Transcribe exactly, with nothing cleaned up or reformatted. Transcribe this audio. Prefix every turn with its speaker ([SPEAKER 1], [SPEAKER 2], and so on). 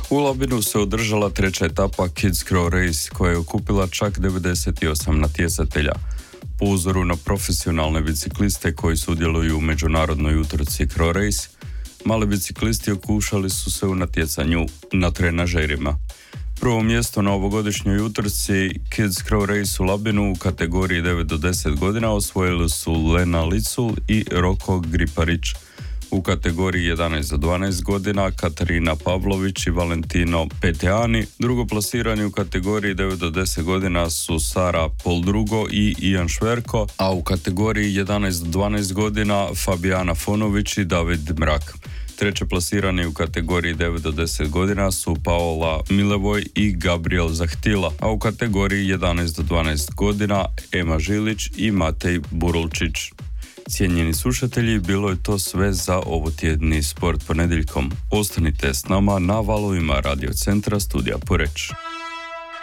[SPEAKER 1] U Labinu se održala treća etapa Kids Crow Race koja je okupila čak devedeset osam natjecatelja. Po uzoru na profesionalne bicikliste koji sudjeluju u međunarodnoj utrci Crow Race, mali biciklisti okušali su se u natjecanju na trenažerima. Prvo mjesto na ovogodišnjoj utrci Kids Crow Race u Labinu u kategoriji devet do deset godina osvojili su Lena Licul i Roko Griparić. U kategoriji jedanaest do dvanaest godina Katarina Pavlović i Valentino Peteani. Drugoplasirani u kategoriji devet do deset godina su Sara Poldrugo i Ian Šverko, a u kategoriji jedanaest do dvanaest godina Fabijana Fonović i David Mrak. Treće plasirani u kategoriji devet do deset godina su Paola Milevoj i Gabriel Zahtila, a u kategoriji jedanaest do dvanaest godina Ema Žilić i Matej Burulčić. Cijenjeni slušatelji, bilo je to sve za ovotjedni Sport ponedjeljkom. Ostanite s nama na valovima Radio Centra Studija Poreč.